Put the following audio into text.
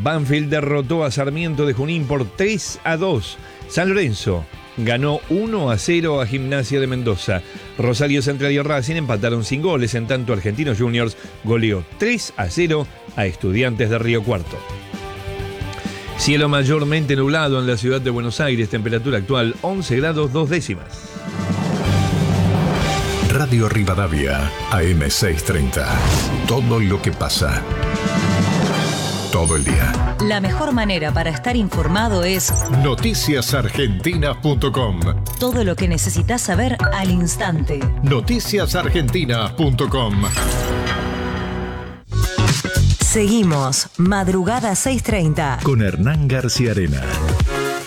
Banfield derrotó a Sarmiento de Junín por 3-2. San Lorenzo ganó 1-0 a Gimnasia de Mendoza. Rosario Central y Racing empataron sin goles, en tanto Argentinos Juniors goleó 3-0 a Estudiantes de Río Cuarto. Cielo mayormente nublado en la ciudad de Buenos Aires, temperatura actual 11 grados 2 décimas. Radio Rivadavia, AM630. Todo lo que pasa. Todo el día. La mejor manera para estar informado es noticiasargentina.com. Todo lo que necesitas saber al instante. noticiasargentina.com. Seguimos, Madrugada 630. Con Hernán García Arena.